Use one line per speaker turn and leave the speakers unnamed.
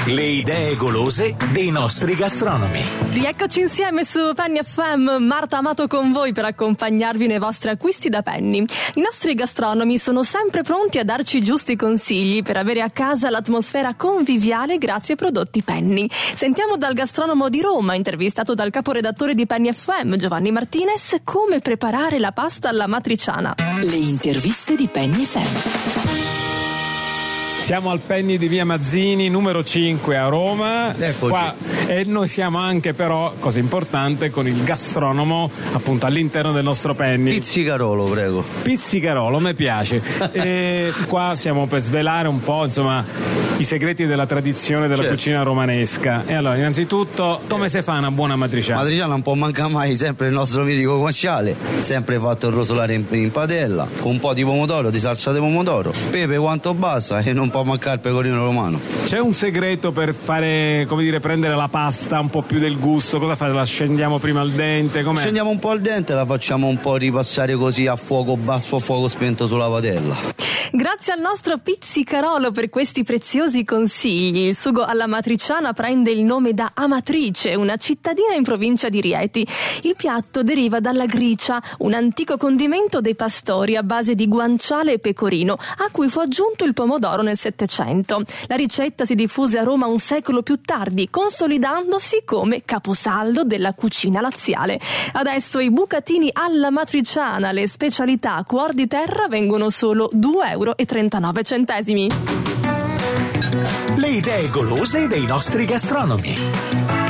Le idee golose dei nostri gastronomi.
Rieccoci insieme su Penny FM, Marta Amato con voi per accompagnarvi nei vostri acquisti da Penny. I nostri gastronomi sono sempre pronti a darci i giusti consigli per avere a casa l'atmosfera conviviale grazie ai prodotti Penny. Sentiamo dal gastronomo di Roma, intervistato dal caporedattore di Penny FM, Giovanni Martinez, come preparare la pasta alla matriciana.
Le interviste di Penny FM.
Siamo al Penny di via Mazzini, numero 5 a Roma. Qua, e noi siamo anche però, cosa importante, con il gastronomo appunto all'interno del nostro Penny.
Pizzicarolo, prego.
Pizzicarolo, mi piace. E qua siamo per svelare un po', insomma, i segreti della tradizione della cucina romanesca. E allora, innanzitutto, come si fa una buona matriciana?
Matriciana non può mancare mai, sempre il nostro mitico guanciale, sempre fatto rosolare in padella, con un po' di pomodoro, di salsa di pomodoro, pepe quanto basta e non può mancare il pecorino romano.
C'è un segreto per fare, come dire, prendere la pasta un po' più del gusto? Cosa fate? La scendiamo prima al dente? Com'è?
Scendiamo un po' al dente, la facciamo un po' ripassare così a fuoco basso, a fuoco spento sulla padella.
Grazie al nostro Pizzicarolo per questi preziosi consigli. Il sugo alla matriciana prende il nome da Amatrice, una cittadina in provincia di Rieti. Il piatto deriva dalla gricia, un antico condimento dei pastori a base di guanciale e pecorino, a cui fu aggiunto il pomodoro nel Settecento. La ricetta si diffuse a Roma un secolo più tardi, consolidandosi come caposaldo della cucina laziale. Adesso i bucatini alla matriciana, le specialità a cuor di terra, vengono solo €2,39.
Le idee golose dei nostri gastronomi.